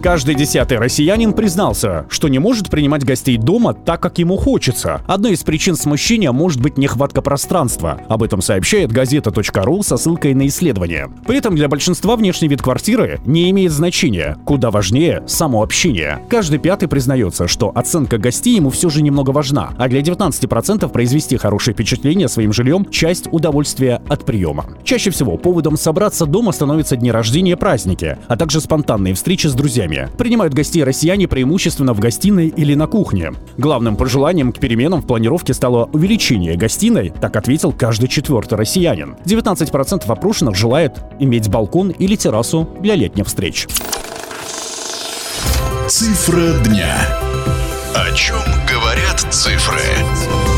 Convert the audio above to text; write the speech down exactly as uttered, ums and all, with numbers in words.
Каждый десятый россиянин признался, что не может принимать гостей дома так, как ему хочется. Одной из причин смущения может быть нехватка пространства. Об этом сообщает газета точка ру со ссылкой на исследование. При этом для большинства внешний вид квартиры не имеет значения. Куда важнее само общение. Каждый пятый признается, что оценка гостей ему все же немного важна. А для девятнадцати процентов произвести хорошее впечатление своим жильем – часть удовольствия от приема. Чаще всего поводом собраться дома становятся дни рождения и праздники, а также спонтанные встречи с друзьями. Принимают гостей россияне преимущественно в гостиной или на кухне. Главным пожеланием к переменам в планировке стало увеличение гостиной, так ответил каждый четвертый россиянин. девятнадцать процентов опрошенных желает иметь балкон или террасу для летних встреч. Цифра дня. О чем говорят цифры?